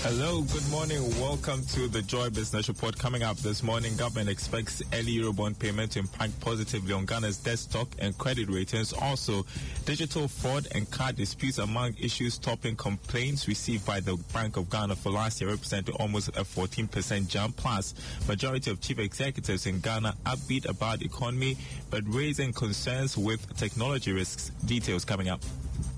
Hello, good morning. Welcome to the Joy Business Report. Coming up this morning, government expects early Eurobond payment to impact positively on Ghana's debt stock and credit ratings. Also, digital fraud and card disputes among issues topping complaints received by the Bank of Ghana for last year, representing almost a 14% jump. Plus, majority of chief executives in Ghana upbeat about the economy, but raising concerns with technology risks. Details coming up.